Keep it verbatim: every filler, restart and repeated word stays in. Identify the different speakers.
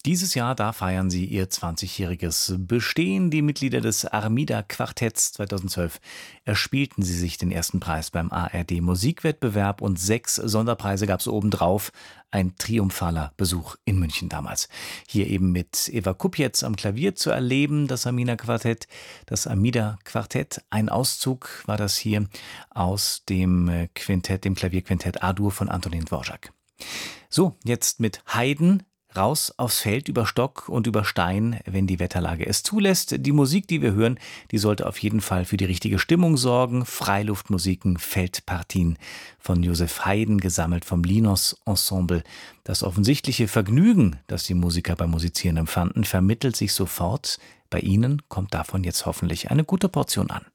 Speaker 1: Dieses Jahr, da feiern sie ihr zwanzigjähriges Bestehen. Die Mitglieder des Armida-Quartetts zweitausendzwölf erspielten sie sich den ersten Preis beim A R D-Musikwettbewerb und sechs Sonderpreise gab es obendrauf. Ein triumphaler Besuch in München damals. Hier eben mit Eva Kuppietz am Klavier zu erleben, das Armida-Quartett. Das Armida-Quartett, ein Auszug war das hier aus dem Quintett, dem Klavierquintett A-Dur von Antonin Dvorak. So, jetzt mit Haydn. Raus aufs Feld, über Stock und über Stein, wenn die Wetterlage es zulässt. Die Musik, die wir hören, die sollte auf jeden Fall für die richtige Stimmung sorgen. Freiluftmusiken, Feldpartien von Joseph Haydn, gesammelt vom Linos Ensemble. Das offensichtliche Vergnügen, das die Musiker beim Musizieren empfanden, vermittelt sich sofort. Bei Ihnen kommt davon jetzt hoffentlich eine gute Portion an.